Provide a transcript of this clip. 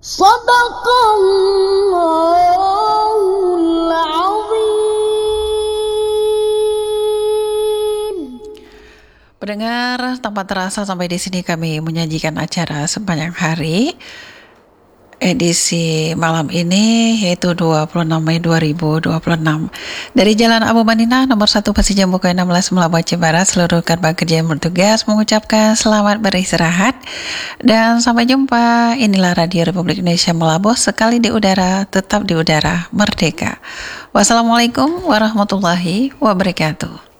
Sadaqallahul azim. Pendengar, tanpa terasa sampai di sini kami menyajikan acara sepanjang hari. Edisi malam ini yaitu 26 Mei 2026 dari Jalan Abu Manina nomor 1 Pasir Jambu 16 Melabuhan Barat. Seluruh rekan kerja yang bertugas mengucapkan selamat beristirahat dan sampai jumpa. Inilah Radio Republik Indonesia Melabuh, sekali di udara, tetap di udara, merdeka. Wassalamualaikum warahmatullahi wabarakatuh.